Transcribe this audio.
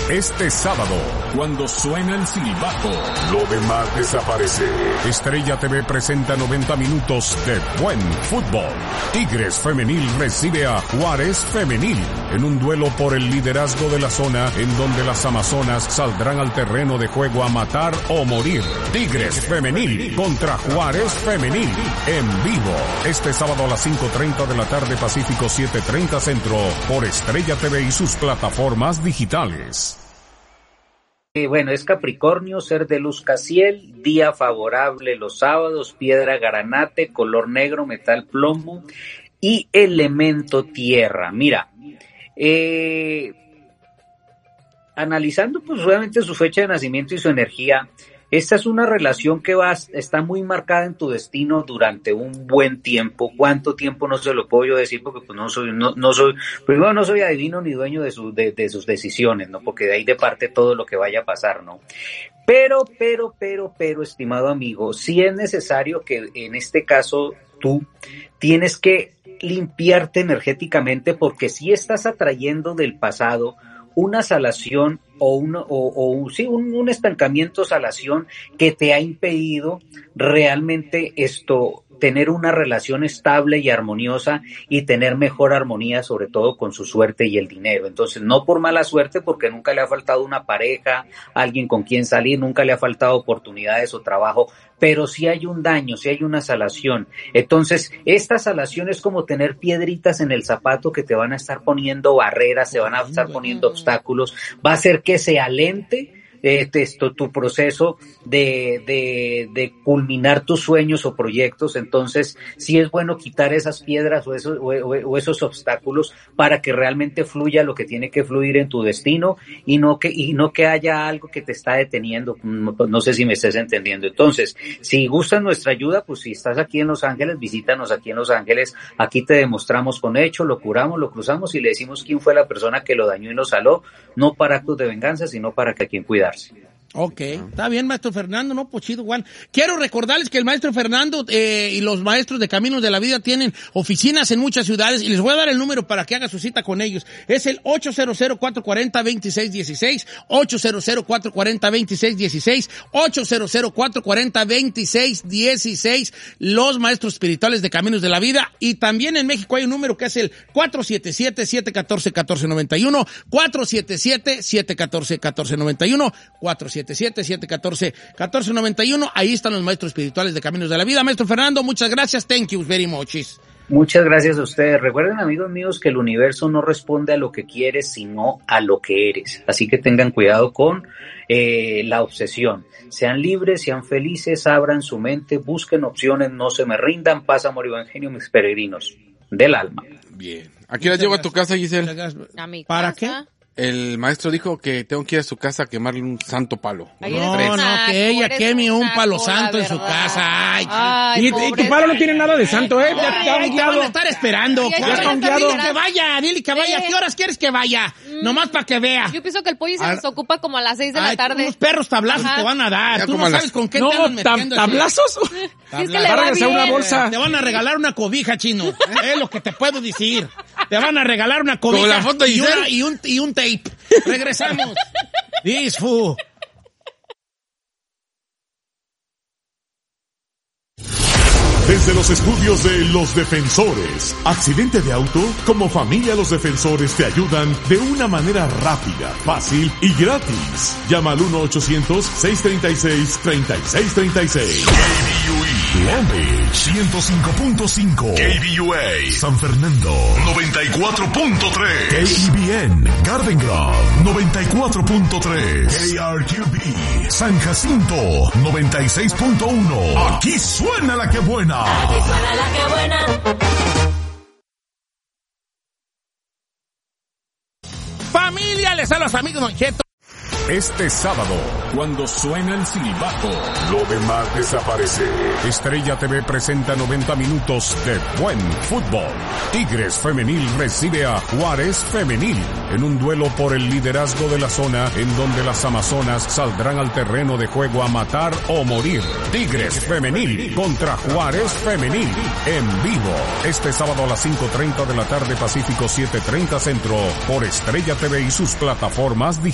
Este sábado, cuando suena el silbato, lo demás desaparece. Estrella TV presenta 90 minutos de buen fútbol. Tigres Femenil recibe a Juárez Femenil en un duelo por el liderazgo de la zona, en donde las amazonas saldrán al terreno de juego a matar o morir. Tigres Femenil contra Juárez Femenil en vivo. Este sábado a las 5:30 de la tarde, Pacífico 7:30 Centro, por Estrella TV y sus plataformas digitales. Bueno, es Capricornio, ser de luz Casiel, día favorable los sábados, piedra granate, color negro, metal plomo y elemento tierra. Mira, analizando pues obviamente su fecha de nacimiento y su energía, esta es una relación que está muy marcada en tu destino durante un buen tiempo. ¿Cuánto tiempo? No se lo puedo yo decir porque pues no soy adivino ni dueño de sus decisiones, ¿no? Porque de ahí departe todo lo que vaya a pasar, ¿no? Pero, estimado amigo, sí es necesario que en este caso tú tienes que limpiarte energéticamente, porque si estás atrayendo del pasado una salación un estancamiento, salación que te ha impedido realmente tener una relación estable y armoniosa y tener mejor armonía, sobre todo con su suerte y el dinero. Entonces, no por mala suerte, porque nunca le ha faltado una pareja, alguien con quien salir, nunca le ha faltado oportunidades o trabajo, pero sí hay un daño, sí hay una salación. Entonces, esta salación es como tener piedritas en el zapato que te van a estar poniendo barreras, se van a estar poniendo obstáculos, va a hacer que se alente tu proceso de culminar tus sueños o proyectos. Entonces sí es bueno quitar esas piedras o esos obstáculos para que realmente fluya lo que tiene que fluir en tu destino y no que haya algo que te está deteniendo. No sé si me estés entendiendo. Entonces, si gustas nuestra ayuda, pues si estás aquí en Los Ángeles, visítanos aquí en Los Ángeles. Aquí te demostramos con hechos, lo curamos, lo cruzamos y le decimos quién fue la persona que lo dañó y lo saló, no para actos de venganza, sino para que a quien cuidarse. Ok, está bien, maestro Fernando, no, pues chido, Juan. Quiero recordarles que el maestro Fernando y los maestros de Caminos de la Vida tienen oficinas en muchas ciudades y les voy a dar el número para que haga su cita con ellos. Es el 800-440-2616, 800-440-2616, 800-440-2616, los maestros espirituales de Caminos de la Vida. Y también en México hay un número que es el 477-714-1491, 477-714-1491, 477-714-1491. Ahí están los maestros espirituales de Caminos de la Vida. Maestro Fernando, muchas gracias. Thank you very much. Muchas gracias a ustedes. Recuerden, amigos míos, que el universo no responde a lo que quieres, sino a lo que eres. Así que tengan cuidado con la obsesión. Sean libres, sean felices, abran su mente, busquen opciones, no se me rindan. Paz, amor y evangelio, mis peregrinos del alma. Bien. ¿Aquí las llevo a tu casa, Giselle? A mi ¿Para casa. qué? El maestro dijo que tengo que ir a su casa a quemarle un santo palo. No, que ella queme un palo santo en su casa. Ay, y tu palo no tiene nada de santo, ¿eh? Ya te van a estar esperando. Ya está hongueado. Dile que vaya. ¿A qué horas quieres que vaya? Nomás para que vea. Yo pienso que el pollo se desocupa como a las 6 de la tarde. Unos perros tablazos te van a dar. Ya Tú como no sabes con qué te andan metiendo. ¿Tablazos? Si es que le Va a va regresar bien. una bolsa. Te van a regalar una cobija, chino. Es lo que te puedo decir. Te van a regalar una cobija. Como la foto de Giselle. y un tape. Regresamos. Disfu. Desde los estudios de Los Defensores. Accidente de auto, como familia Los Defensores te ayudan de una manera rápida, fácil y gratis. Llama al 1-800-636-3636. KBUE Long Beach 105.5. KBUA San Fernando 94.3. KEBN Garden Grove 94.3. KRQB San Jacinto 96.1. Aquí suena la que buena. Aquí suena la que buena. Familia, les hablo a los amigos Don Cheto. Este sábado, cuando suena el silbato, lo demás desaparece. Estrella TV presenta 90 minutos de buen fútbol. Tigres Femenil recibe a Juárez Femenil en un duelo por el liderazgo de la zona, en donde las amazonas saldrán al terreno de juego a matar o morir. Tigres Femenil contra Juárez Femenil en vivo. Este sábado a las 5:30 de la tarde, Pacífico 7:30 Centro, por Estrella TV y sus plataformas digitales.